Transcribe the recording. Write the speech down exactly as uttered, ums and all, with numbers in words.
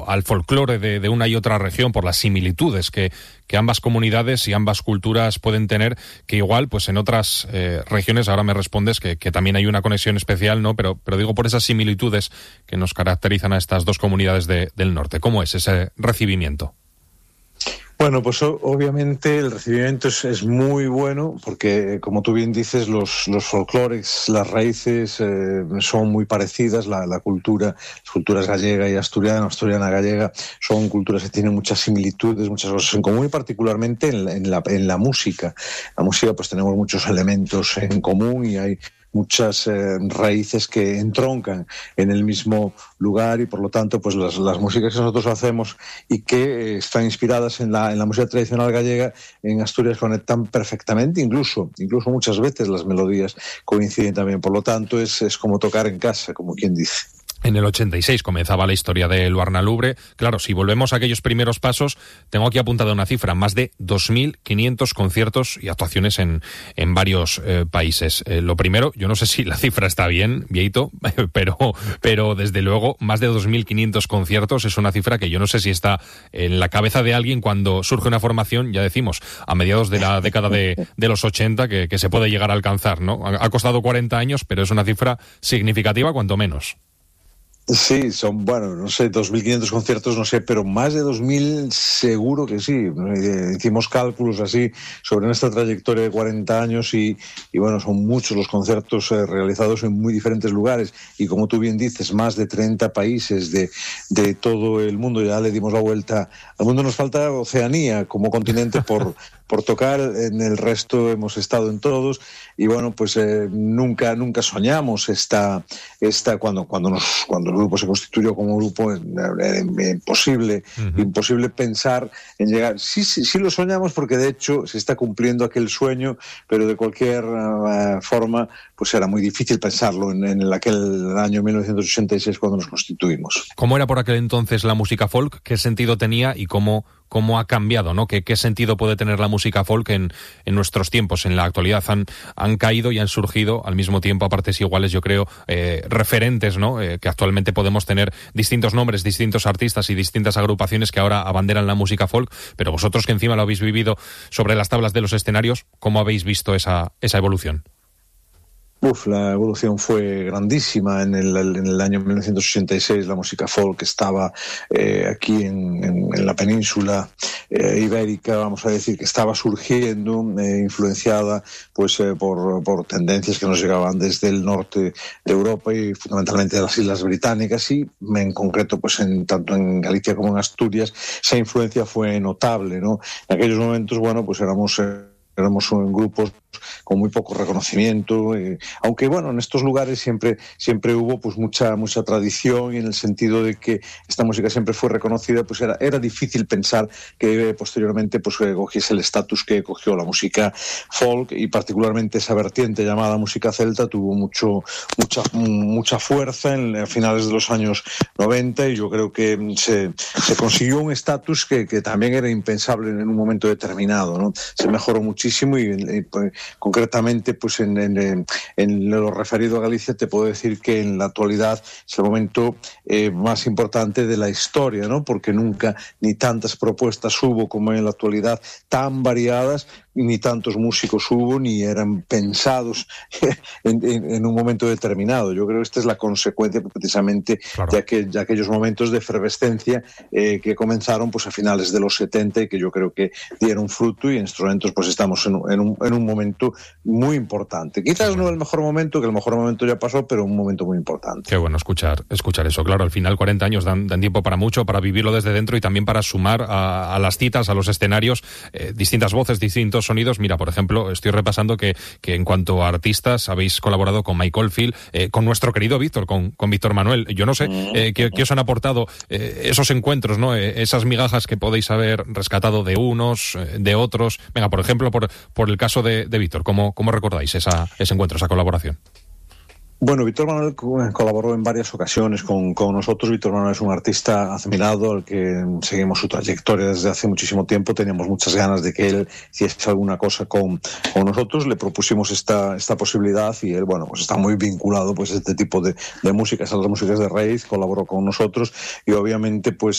respecto al folclore de, de una y otra región, por las similitudes que, que ambas comunidades y ambas culturas pueden tener, que igual pues en otras eh, regiones, ahora me respondes que, que también hay una conexión especial, ¿no? Pero, pero digo por esas similitudes que nos caracterizan a estas dos comunidades de, del norte. ¿Cómo es ese recibimiento? Bueno, pues obviamente el recibimiento es, es muy bueno porque, como tú bien dices, los, los folclores, las raíces eh, son muy parecidas. La, la cultura, las culturas gallega y asturiana, asturiana gallega, son culturas que tienen muchas similitudes, muchas cosas en común, y particularmente en la, en la, en la música. La música, pues tenemos muchos elementos en común y hay muchas eh, raíces que entroncan en el mismo lugar, y por lo tanto pues las, las músicas que nosotros hacemos y que eh, están inspiradas en la, en la música tradicional gallega, en Asturias conectan perfectamente, incluso incluso muchas veces las melodías coinciden también. Por lo tanto es, es como tocar en casa, como quien dice. En el ochenta y seis comenzaba la historia de Luarna Lubre. Claro, si volvemos a aquellos primeros pasos, tengo aquí apuntada una cifra, más de dos mil quinientos conciertos y actuaciones en, en varios eh, países. Eh, lo primero, yo no sé si la cifra está bien, Vieito, pero, pero desde luego más de dos mil quinientos conciertos es una cifra que yo no sé si está en la cabeza de alguien cuando surge una formación, ya decimos, a mediados de la década de, de los ochenta, que, que se puede llegar a alcanzar, ¿no? Ha, ha costado cuarenta años, pero es una cifra significativa cuanto menos. Sí, son, bueno, no sé, dos mil quinientos conciertos, no sé, pero más de dos mil seguro que sí. Eh, hicimos cálculos así sobre nuestra trayectoria de cuarenta años y, y bueno, son muchos los conciertos eh, realizados en muy diferentes lugares, y como tú bien dices, más de treinta países de, de todo el mundo. Ya le dimos la vuelta al mundo. Nos falta Oceanía como continente por, por tocar. En el resto hemos estado en todos, y bueno, pues eh, nunca nunca soñamos esta, esta cuando, cuando, nos, cuando el grupo se constituyó como grupo, era imposible, uh-huh. imposible pensar en llegar. Sí, sí, sí lo soñamos, porque de hecho se está cumpliendo aquel sueño, pero de cualquier uh, forma, pues era muy difícil pensarlo en, en aquel año mil novecientos ochenta y seis cuando nos constituimos. ¿Cómo era por aquel entonces la música folk? ¿Qué sentido tenía y cómo, cómo ha cambiado, ¿no? ¿Qué, qué sentido puede tener la música folk en, en nuestros tiempos, en la actualidad? Han, han caído y han surgido al mismo tiempo, a partes iguales, yo creo, eh, referentes, ¿no? Eh, que actualmente podemos tener distintos nombres, distintos artistas y distintas agrupaciones que ahora abanderan la música folk, pero vosotros que encima lo habéis vivido sobre las tablas de los escenarios, ¿cómo habéis visto esa, esa evolución? Uf, la evolución fue grandísima. En el, en el año mil novecientos ochenta y seis la música folk estaba eh, aquí en, en, en la península eh, ibérica, vamos a decir, que estaba surgiendo, eh, influenciada pues eh, por, por tendencias que nos llegaban desde el norte de Europa y fundamentalmente de las Islas Británicas, y en concreto pues en, tanto en Galicia como en Asturias esa influencia fue notable, ¿no? En aquellos momentos, bueno, pues éramos... Eh, éramos en grupos con muy poco reconocimiento, eh, aunque bueno, en estos lugares siempre siempre hubo pues mucha mucha tradición, y en el sentido de que esta música siempre fue reconocida, pues era era difícil pensar que eh, posteriormente pues eh, cogiese el estatus que cogió la música folk, y particularmente esa vertiente llamada música celta tuvo mucho mucha mucha fuerza en a finales de los años noventa, y yo creo que se, se consiguió un estatus que, que también era impensable en un momento determinado, ¿no? Se mejoró muchísimo, y, y pues, concretamente pues en, en, en lo referido a Galicia te puedo decir que en la actualidad es el momento eh, más importante de la historia, ¿no? Porque nunca ni tantas propuestas hubo como en la actualidad, tan variadas, ni tantos músicos hubo, ni eran pensados en, en, en un momento determinado. Yo creo que esta es la consecuencia precisamente claro. de, aquel, de aquellos momentos de efervescencia eh, que comenzaron pues a finales de los setenta, y que yo creo que dieron fruto, y en estos momentos pues estamos en, en, un, en un momento muy importante. Quizás no el mejor momento, que el mejor momento ya pasó, pero un momento muy importante. Qué bueno escuchar, escuchar eso. Claro, al final cuarenta años dan, dan tiempo para mucho, para vivirlo desde dentro, y también para sumar a, a las citas, a los escenarios, eh, distintas voces, distintos sonidos. Mira, por ejemplo, estoy repasando que, que en cuanto a artistas habéis colaborado con Mike Oldfield, eh, con nuestro querido Víctor, con, con Víctor Manuel. Yo no sé eh, qué, qué os han aportado eh, esos encuentros, ¿no? Eh, esas migajas que podéis haber rescatado de unos, eh, de otros. Venga, por ejemplo, por, por el caso de, de Víctor, ¿cómo, cómo recordáis esa, ese encuentro, esa colaboración? Bueno, Víctor Manuel colaboró en varias ocasiones con, con nosotros. Víctor Manuel es un artista admirado, al que seguimos su trayectoria desde hace muchísimo tiempo. Teníamos muchas ganas de que él hiciese alguna cosa con, con nosotros. Le propusimos esta, esta posibilidad, y él, bueno, pues está muy vinculado pues a este tipo de, de músicas, a las músicas de raíz. Colaboró con nosotros, y obviamente pues